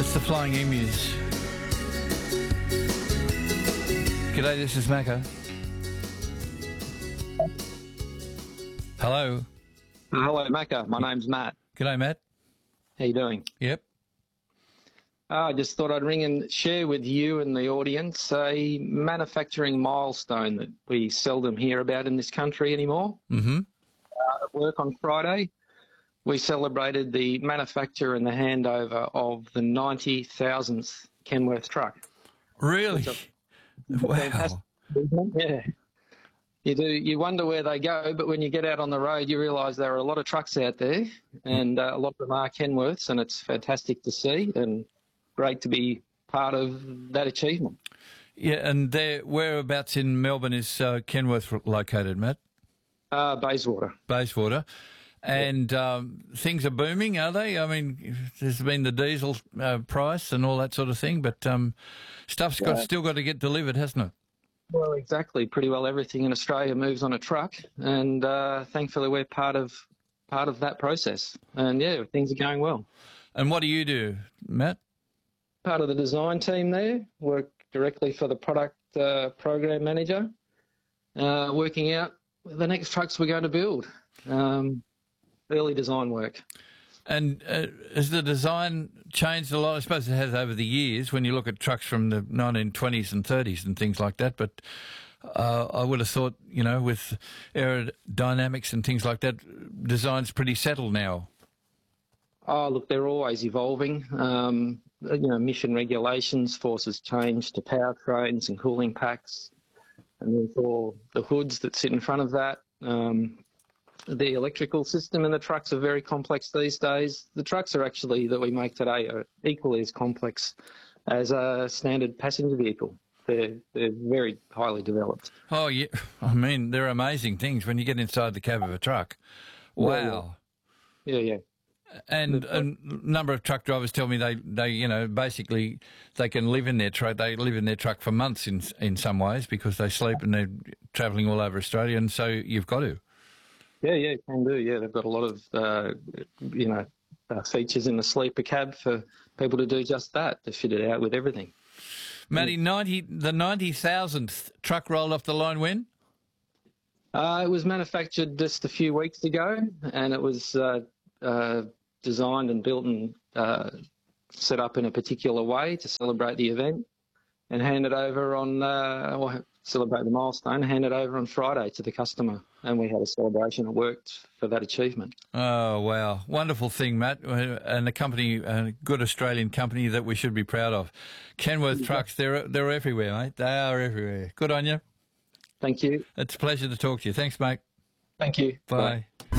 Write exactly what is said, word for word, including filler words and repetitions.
It's the Flying Emus. G'day, this is Macca. Hello. Hello, Macca. My name's Matt. G'day, Matt. How you doing? Yep. Uh, I just thought I'd ring and share with you and the audience a manufacturing milestone that we seldom hear about in this country anymore. Mm-hmm. Uh, at work on Friday, we celebrated the manufacture and the handover of the ninety thousandth Kenworth truck. Really? Wow. Fantastic. Yeah. You do. You wonder where they go, but when you get out on the road, you realise there are a lot of trucks out there, and uh, a lot of them are Kenworths, and it's fantastic to see and great to be part of that achievement. Yeah, and there, whereabouts in Melbourne is uh, Kenworth located, Matt? Uh, Bayswater. Bayswater. And um, things are booming, are they? I mean, there's been the diesel uh, price and all that sort of thing, but um, stuff's got Yeah. still got to get delivered, hasn't it? Well, exactly. Pretty well everything in Australia moves on a truck, and uh, thankfully we're part of part of that process. And yeah, things are going well. And what do you do, Matt? Part of the design team there, work directly for the product uh, program manager, uh, working out the next trucks we're going to build. Um, early design work. And uh, has the design changed a lot? I suppose it has over the years when you look at trucks from the nineteen twenties and thirties and things like that. But uh, I would have thought, you know, with aerodynamics and things like that, design's pretty settled now. Oh, look, they're always evolving. Um, you know, emission regulations, forces change to powertrains and cooling packs, and there's all the hoods that sit in front of that. Um, The electrical system in the trucks are very complex these days. The trucks are actually that we make today are equally as complex as a standard passenger vehicle. They're, they're very highly developed. Oh, yeah. I mean, they're amazing things when you get inside the cab of a truck. Wow. Yeah, yeah. And a number of truck drivers tell me they, they, you know, basically they can live in their truck. They live in their truck for months in in some ways because they sleep and they're travelling all over Australia, and so you've got to. Yeah, yeah, can do. Yeah, they've got a lot of, uh, you know, uh, features in the sleeper cab for people to do just that, to fit it out with everything. Matty, ninety the ninety thousandth truck rolled off the line when? Uh, it was manufactured just a few weeks ago, and it was uh, uh, designed and built and uh, set up in a particular way to celebrate the event, and handed over on, uh, or celebrate the milestone, handed over on Friday to the customer. And we had a celebration at work for that achievement. Oh, wow. Wonderful thing, Matt. And a company, a good Australian company that we should be proud of. Kenworth Trucks, they're, they're everywhere, mate. They are everywhere. Good on you. Thank you. It's a pleasure to talk to you. Thanks, mate. Thank you. Bye. Bye.